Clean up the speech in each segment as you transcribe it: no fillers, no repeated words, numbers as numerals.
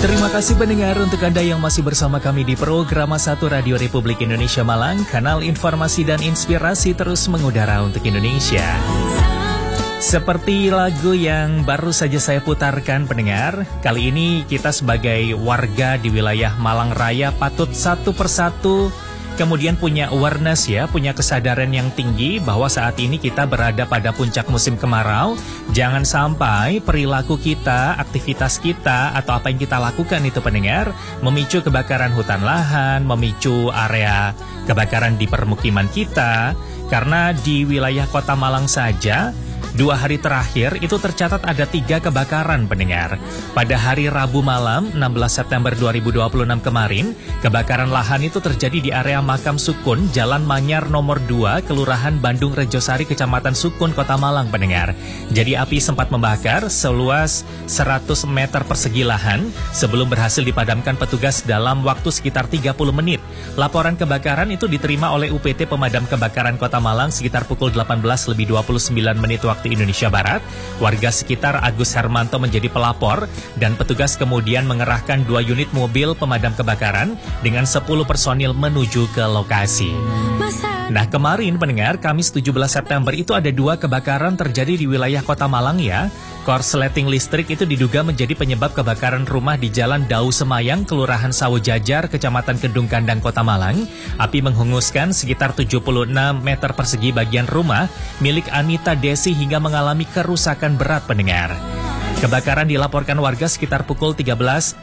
Terima kasih pendengar untuk Anda yang masih bersama kami di program 1 Radio Republik Indonesia Malang, kanal informasi dan inspirasi terus mengudara untuk Indonesia. Seperti lagu yang baru saja saya putarkan pendengar, kali ini kita sebagai warga di wilayah Malang Raya patut satu persatu kemudian punya awareness ya, punya kesadaran yang tinggi bahwa saat ini kita berada pada puncak musim kemarau. Jangan sampai perilaku kita, aktivitas kita, atau apa yang kita lakukan itu pendengar, memicu kebakaran hutan lahan, memicu area kebakaran di permukiman kita. Karena di wilayah Kota Malang saja, 2 hari terakhir itu tercatat ada 3 kebakaran pendengar. Pada hari Rabu malam 16 September 2026 kemarin, kebakaran lahan itu terjadi di area Makam Sukun, Jalan Manyar nomor 2, Kelurahan Bandung Rejosari, Kecamatan Sukun, Kota Malang pendengar. Jadi api sempat membakar seluas 100 meter persegi lahan sebelum berhasil dipadamkan petugas dalam waktu sekitar 30 menit. Laporan kebakaran itu diterima oleh UPT Pemadam Kebakaran Kota Malang sekitar pukul 18:29 waktu Indonesia Barat. Warga sekitar Agus Hermanto menjadi pelapor dan petugas kemudian mengerahkan 2 unit mobil pemadam kebakaran dengan 10 personil menuju ke lokasi. Nah kemarin pendengar, Kamis 17 September itu ada 2 kebakaran terjadi di wilayah Kota Malang ya. Korsleting listrik itu diduga menjadi penyebab kebakaran rumah di Jalan Dau Semayang, Kelurahan Sawo Jajar, Kecamatan Kedung Kandang, Kota Malang. Api menghanguskan sekitar 76 meter persegi bagian rumah milik Anita Desi hingga mengalami kerusakan berat pendengar. Kebakaran dilaporkan warga sekitar pukul 11:30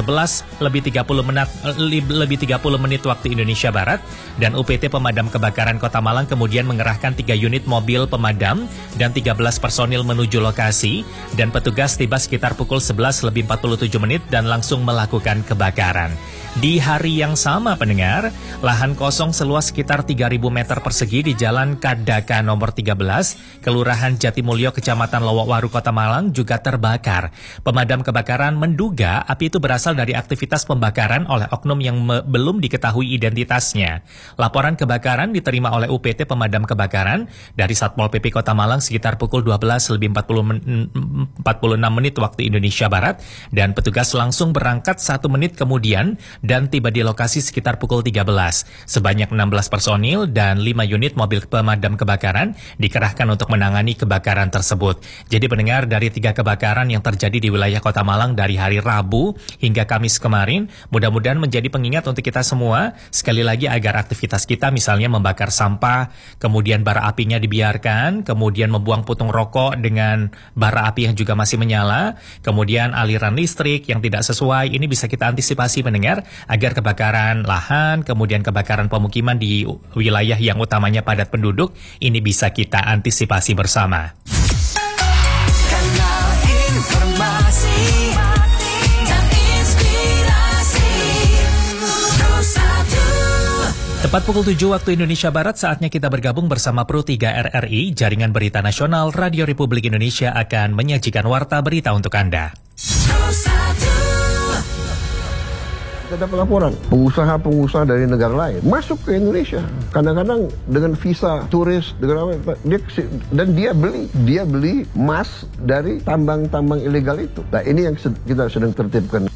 menit waktu Indonesia Barat, dan UPT Pemadam Kebakaran Kota Malang kemudian mengerahkan 3 unit mobil pemadam dan 13 personil menuju lokasi, dan petugas tiba sekitar pukul 11:47 menit dan langsung melakukan kebakaran. Di hari yang sama pendengar, lahan kosong seluas sekitar 3.000 meter persegi di Jalan Kadaka nomor 13, Kelurahan Jatimulyo, Kecamatan Lowokwaru, Kota Malang juga terbakar. Pemadam kebakaran menduga api itu berasal dari aktivitas pembakaran oleh oknum yang belum diketahui identitasnya. Laporan kebakaran diterima oleh UPT Pemadam Kebakaran dari Satpol PP Kota Malang sekitar pukul 12:46 waktu Indonesia Barat, dan petugas langsung berangkat 1 menit kemudian dan tiba di lokasi sekitar pukul 13. Sebanyak 16 personil dan 5 unit mobil pemadam kebakaran dikerahkan untuk menangani kebakaran tersebut. Jadi pendengar, dari 3 kebakaran yang terjadi di wilayah Kota Malang dari hari Rabu hingga Kamis kemarin, mudah-mudahan menjadi pengingat untuk kita semua, sekali lagi agar aktivitas kita misalnya membakar sampah, kemudian bara apinya dibiarkan, kemudian membuang putung rokok dengan bara api yang juga masih menyala, kemudian aliran listrik yang tidak sesuai, ini bisa kita antisipasi pendengar, agar kebakaran lahan, kemudian kebakaran pemukiman di wilayah yang utamanya padat penduduk, ini bisa kita antisipasi bersama. Kanal informasi dan inspirasi 1. Tepat pukul 7 waktu Indonesia Barat, saatnya kita bergabung bersama Pro 3 RRI, Jaringan Berita Nasional Radio Republik Indonesia akan menyajikan warta berita untuk Anda. Ada laporan pengusaha-pengusaha dari negara lain masuk ke Indonesia, kadang-kadang dengan visa turis, dengan apa, dia beli emas dari tambang-tambang ilegal itu. Nah ini yang kita sedang tertibkan.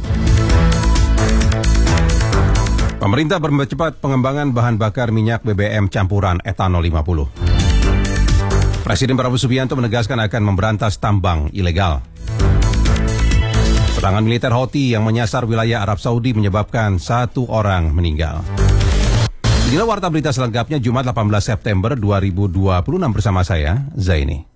Pemerintah mempercepat pengembangan bahan bakar minyak BBM campuran etanol 50. Presiden Prabowo Subianto menegaskan akan memberantas tambang ilegal. Serangan militer Houthi yang menyasar wilayah Arab Saudi menyebabkan 1 orang meninggal. Inilah warta berita selengkapnya Jumat 18 September 2026 bersama saya, Zaini.